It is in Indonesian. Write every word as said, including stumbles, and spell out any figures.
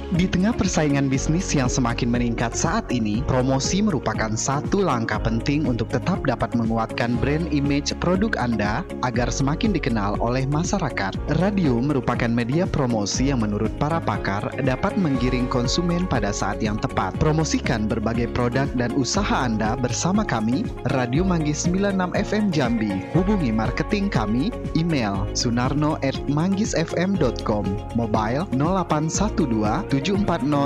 Di tengah persaingan bisnis yang semakin meningkat saat ini, promosi merupakan satu langkah penting untuk tetap dapat menguatkan brand image produk Anda agar semakin dikenal oleh masyarakat. Radio merupakan media promosi yang menurut para pakar dapat menggiring konsumen pada saat yang tepat. Promosikan berbagai produk dan usaha Anda bersama kami, Radio Manggis sembilan puluh enam F M Jambi. Hubungi marketing kami, email sunarno at manggisfm dot com, mobile nol delapan satu dua tujuh empat nol